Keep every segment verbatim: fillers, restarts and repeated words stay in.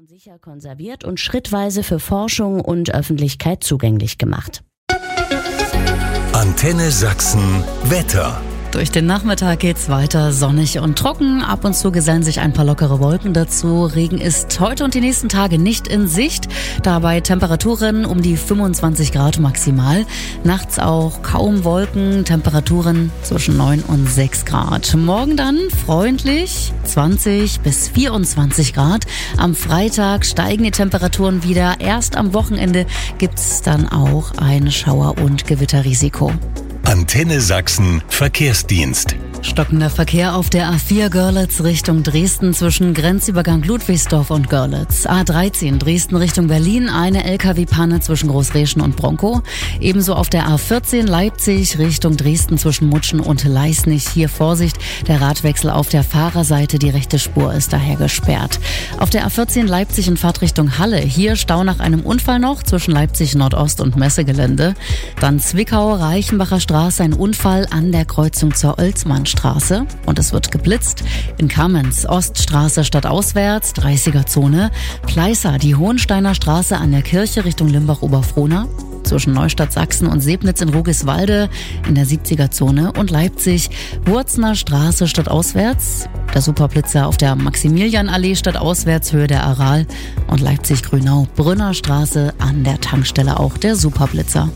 und sicher konserviert und schrittweise für Forschung und Öffentlichkeit zugänglich gemacht. Antenne Sachsen Wetter. Durch den Nachmittag geht's weiter sonnig und trocken. Ab und zu gesellen sich ein paar lockere Wolken dazu. Regen ist heute und die nächsten Tage nicht in Sicht. Dabei Temperaturen um die fünfundzwanzig Grad maximal. Nachts auch kaum Wolken. Temperaturen zwischen neun und sechs Grad. Morgen dann freundlich zwanzig bis vierundzwanzig Grad. Am Freitag steigen die Temperaturen wieder. Erst am Wochenende gibt's dann auch ein Schauer- und Gewitterrisiko. Antenne Sachsen Verkehrsdienst. Stockender Verkehr auf der A vier Görlitz Richtung Dresden zwischen Grenzübergang Ludwigsdorf und Görlitz. A dreizehn Dresden Richtung Berlin, eine L K W-Panne zwischen Großreschen und Bronkow. Ebenso auf der A vierzehn Leipzig Richtung Dresden zwischen Mutschen und Leisnig. Hier Vorsicht, der Radwechsel auf der Fahrerseite, die rechte Spur ist daher gesperrt. Auf der A vierzehn Leipzig in Fahrtrichtung Halle, hier Stau nach einem Unfall noch zwischen Leipzig Nordost und Messegelände. Dann Zwickau, Reichenbacher Straße, ein Unfall an der Kreuzung zur Oelsmannstraße. Straße und es wird geblitzt. In Kamenz, Oststraße stadtauswärts, dreißiger Zone. Pleißer, die Hohensteiner Straße an der Kirche Richtung Limbach-Oberfrohna. Zwischen Neustadt Sachsen und Sebnitz in Rugiswalde in der siebziger Zone und Leipzig, Wurzner Straße stadtauswärts. Der Superblitzer auf der Maximilianallee stadtauswärts, Höhe der Aral und Leipzig-Grünau, Brünner Straße an der Tankstelle auch der Superblitzer.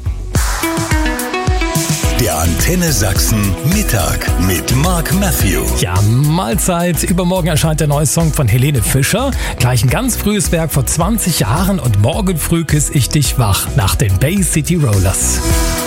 Der Antenne Sachsen Mittag mit Mark Matthew. Ja, Mahlzeit. Übermorgen erscheint der neue Song von Helene Fischer. Gleich ein ganz frühes Werk vor zwanzig Jahren und morgen früh küss ich dich wach nach den Bay City Rollers.